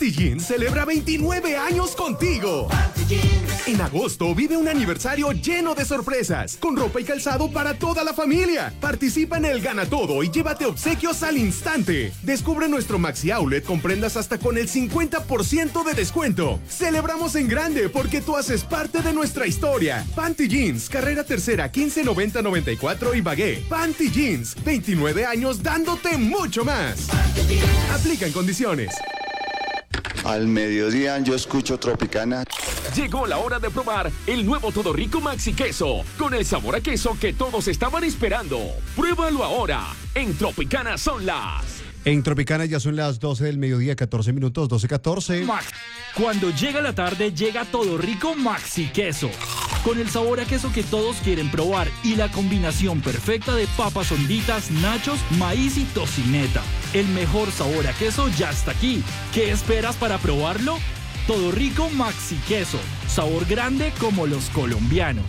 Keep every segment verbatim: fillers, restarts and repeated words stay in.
Panty Jeans celebra veintinueve años contigo. Panty Jeans. En agosto vive un aniversario lleno de sorpresas, con ropa y calzado para toda la familia. Participa en el Gana Todo y llévate obsequios al instante. Descubre nuestro Maxi Outlet con prendas hasta con el cincuenta por ciento de descuento. Celebramos en grande porque tú haces parte de nuestra historia. Panty Jeans, carrera tercera, quince noventa noventa y cuatro y Bagué. Panty Jeans, veintinueve años dándote mucho más. Aplica en condiciones. Al mediodía yo escucho Tropicana. Llegó la hora de probar el nuevo Todo Rico Maxi Queso, con el sabor a queso que todos estaban esperando. Pruébalo ahora. En Tropicana son las... En Tropicana ya son las doce del mediodía, catorce minutos, doce catorce. Max. Cuando llega la tarde, llega Todo Rico Maxi Queso. Con el sabor a queso que todos quieren probar y la combinación perfecta de papas honditas, nachos, maíz y tocineta. El mejor sabor a queso ya está aquí. ¿Qué esperas para probarlo? Todo Rico Maxi Queso. Sabor grande como los colombianos.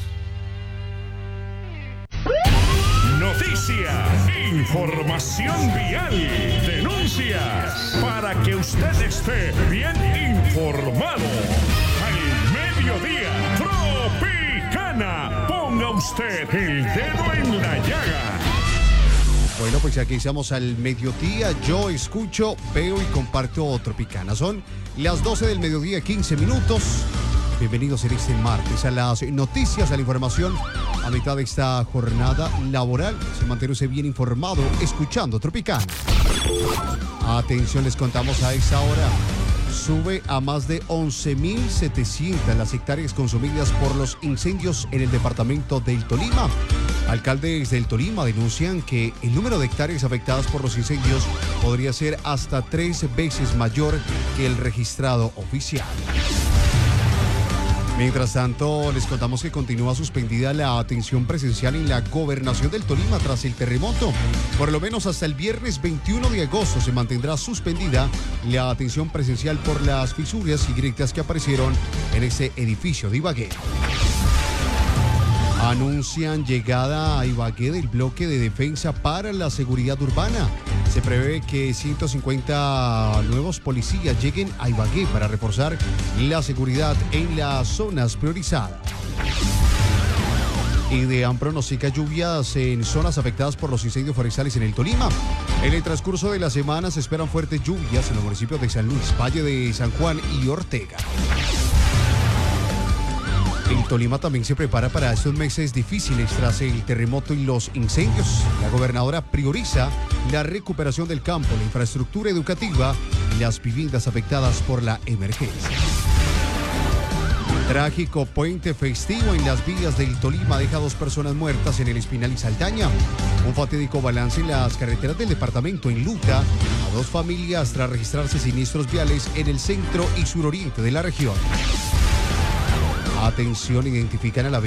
Noticias, información vial, denuncias, para que usted esté bien informado. Al mediodía, Tropicana, ponga usted el dedo en la llaga. Bueno, pues aquí estamos al mediodía. Yo escucho, veo y comparto Tropicana. Son las doce del mediodía, quince minutos. Bienvenidos en este martes a las noticias, a la información a mitad de esta jornada laboral. Se manténgase bien informado, escuchando Tropicana. Atención, les contamos a esta hora. Sube a más de once mil setecientas las hectáreas consumidas por los incendios en el departamento del Tolima. Alcaldes del Tolima denuncian que el número de hectáreas afectadas por los incendios podría ser hasta tres veces mayor que el registrado oficial. Mientras tanto, les contamos que continúa suspendida la atención presencial en la gobernación del Tolima tras el terremoto. Por lo menos hasta el viernes veintiuno de agosto se mantendrá suspendida la atención presencial por las fisuras y grietas que aparecieron en ese edificio de Ibagué. Anuncian llegada a Ibagué del bloque de defensa para la seguridad urbana. Se prevé que ciento cincuenta nuevos policías lleguen a Ibagué para reforzar la seguridad en las zonas priorizadas. IDEAM pronostica lluvias en zonas afectadas por los incendios forestales en el Tolima. En el transcurso de la semana se esperan fuertes lluvias en los municipios de San Luis, Valle de San Juan y Ortega. El Tolima también se prepara para estos meses difíciles tras el terremoto y los incendios. La gobernadora prioriza la recuperación del campo, la infraestructura educativa y las viviendas afectadas por la emergencia. Trágico puente festivo en las vías del Tolima deja dos personas muertas en el Espinal y Saldaña. Un fatídico balance en las carreteras del departamento enluta a dos familias tras registrarse siniestros viales en el centro y suroriente de la región. Atención, identifican a la